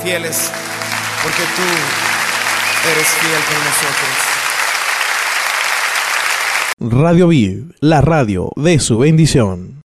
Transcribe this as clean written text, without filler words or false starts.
fieles, porque tú eres fiel con nosotros. Radio Viv, la radio de su bendición.